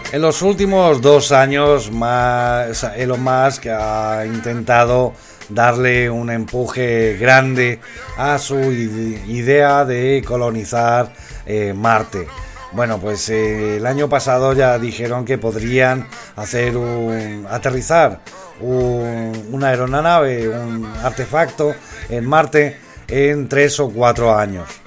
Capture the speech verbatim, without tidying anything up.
En los últimos dos años, más, Elon Musk ha intentado darle un empuje grande a su idea de colonizar eh, Marte. Bueno, pues eh, el año pasado ya dijeron que podrían hacer un aterrizar un, una aeronave, un artefacto en Marte en tres o cuatro años.